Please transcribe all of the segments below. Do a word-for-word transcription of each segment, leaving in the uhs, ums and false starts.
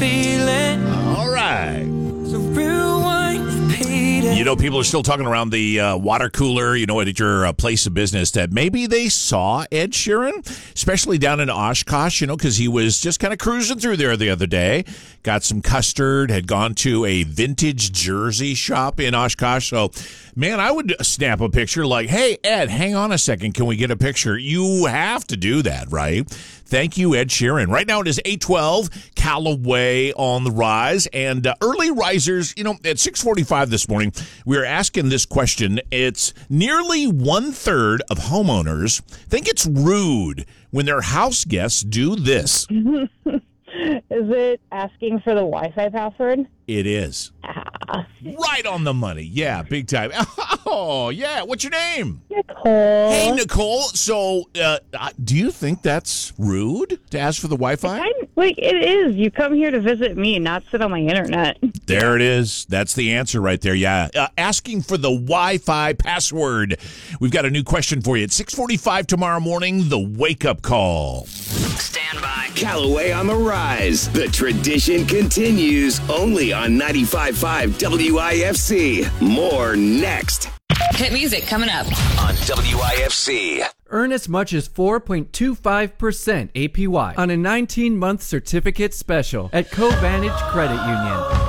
feeling. All right. So rewind, repeat it. You know, people are still talking around the uh, water cooler, you know, at your uh, place of business that maybe they saw Ed Sheeran, especially down in Oshkosh, you know, because he was just kind of cruising through there the other day. Got some custard, had gone to a vintage jersey shop in Oshkosh. So, man, I would snap a picture like, hey, Ed, hang on a second. Can we get a picture? You have to do that, right? Thank you, Ed Sheeran. Right now it is eight twelve, Callaway on the rise. And uh, early risers, you know, at six forty-five this morning, we were asking this question. It's nearly one-third of homeowners think it's rude when their house guests do this. Is it asking for the Wi-Fi password? It is. Ah. Right on the money. Yeah, big time. Oh, yeah. What's your name? Nicole. Hey, Nicole. So, uh, do you think that's rude to ask for the Wi-Fi? I'm, like, it is. You come here to visit me, not sit on my internet. There it is. That's the answer right there. Yeah. Uh, asking for the Wi-Fi password. We've got a new question for you. At six forty-five tomorrow morning, the wake-up call. Stand by. Callaway on the rise. The tradition continues only on ninety-five point five W I F C. More next. Hit music coming up on W I F C. Earn as much as four point two five percent A P Y on a nineteen-month certificate special at Covantage Credit Union.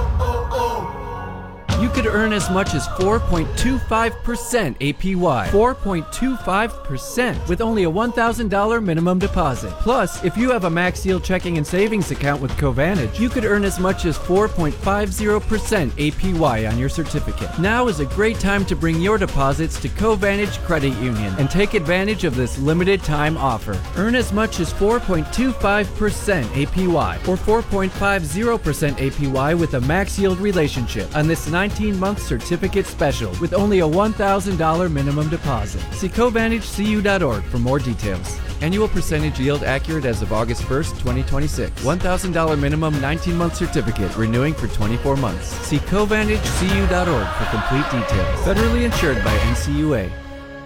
You could earn as much as four point two five percent A P Y. four point two five percent with only a one thousand dollars minimum deposit. Plus, if you have a Max Yield checking and savings account with Covantage, you could earn as much as four point five zero percent A P Y on your certificate. Now is a great time to bring your deposits to Covantage Credit Union and take advantage of this limited time offer. Earn as much as four point two five percent A P Y or four point five zero percent A P Y with a Max Yield relationship on this nineteen-month certificate special with only a one thousand dollars minimum deposit. See Covantage C U dot org for more details. Annual percentage yield accurate as of August first, twenty twenty-six. one thousand dollars minimum nineteen-month certificate renewing for twenty-four months. See Covantage C U dot org for complete details. Federally insured by N C U A.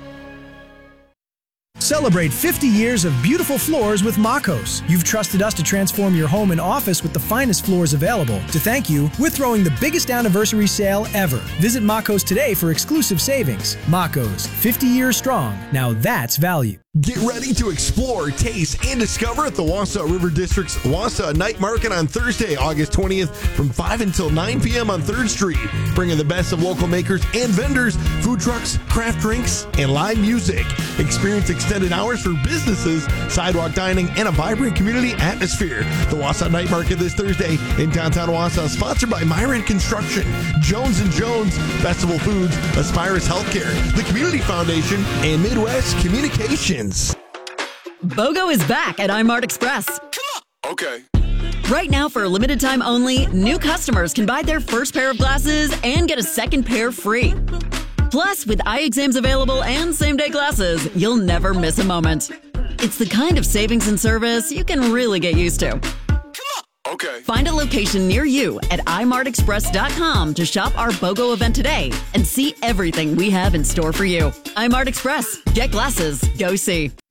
Celebrate fifty years of beautiful floors with Makos. You've trusted us to transform your home and office with the finest floors available. To thank you, we're throwing the biggest anniversary sale ever. Visit Makos today for exclusive savings. Makos, fifty years strong. Now that's value. Get ready to explore, taste, and discover at the Wausau River District's Wausau Night Market on Thursday, August twentieth from five until nine p.m. on third Street. Bringing the best of local makers and vendors, food trucks, craft drinks, and live music. Experience extended hours for businesses, sidewalk dining, and a vibrant community atmosphere. The Wausau Night Market this Thursday in downtown Wausau, sponsored by Myron Construction, Jones and Jones, Festival Foods, Aspirus Healthcare, the Community Foundation, and Midwest Communications. BOGO is back at iMart Express. Okay. Right now, for a limited time only, new customers can buy their first pair of glasses and get a second pair free. Plus, with eye exams available and same-day glasses, you'll never miss a moment. It's the kind of savings and service you can really get used to. Okay. Find a location near you at i mart express dot com to shop our BOGO event today and see everything we have in store for you. iMart Express. Get glasses. Go see.